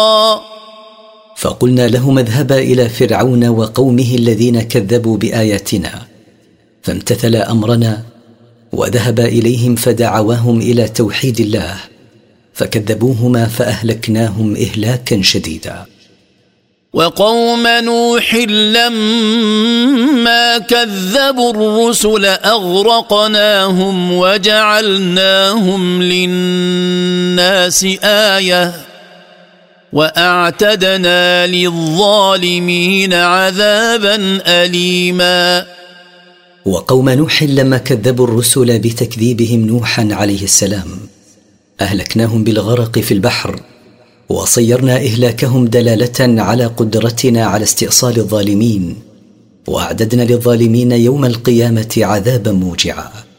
فقلنا لهما اذهبا إلى فرعون وقومه الذين كذبوا بآياتنا، فامتثلا أمرنا وذهبا إليهم فدعواهم إلى توحيد الله، فكذبوهما فأهلكناهم إهلاكا شديدا. وقوم نوح لما كذبوا الرسل أغرقناهم وجعلناهم للناس آية وأعتدنا للظالمين عذابا أليما. وقوم نوح لما كذبوا الرسل بتكذيبهم نوحا عليه السلام أهلكناهم بالغرق في البحر، وصيرنا إهلاكهم دلالة على قدرتنا على استئصال الظالمين، وأعددنا للظالمين يوم القيامة عذابا موجعا.